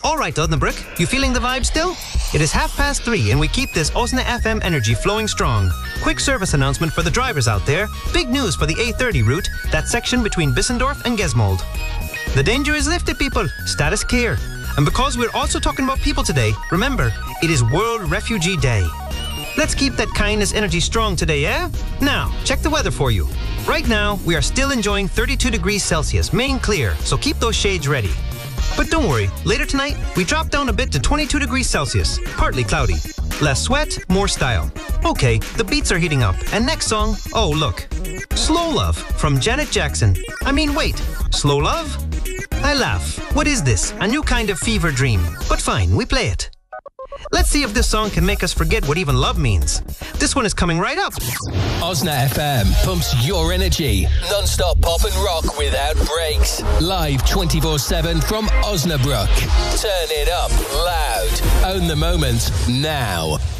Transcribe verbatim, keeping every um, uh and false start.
All right, Osnabrück, you feeling the vibe still? It is half past three and we keep this Osna F M energy flowing strong. Quick service announcement for the drivers out there. Big news for the A thirty route, that section between Bissendorf and Gesmold. The danger is lifted, people. Status clear. And because we're also talking about people today, remember, it is World Refugee Day. Let's keep that kindness energy strong today, eh? Now, check the weather for you. Right now, we are still enjoying thirty-two degrees Celsius, main clear, so keep those shades ready. But don't worry, later tonight, we drop down a bit to twenty-two degrees Celsius, partly cloudy. Less sweat, more style. Okay, the beats are heating up, and next song, oh look. Slow Love from Janet Jackson. I mean, wait, Slow Love? I laugh. What is this? A new kind of fever dream. But fine, we play it. Let's see if this song can make us forget what even love means. This one is coming right up. Osna F M pumps your energy. Non-stop pop and rock without breaks. Live twenty-four seven from Osnabrück. Turn it up loud. Own the moment now.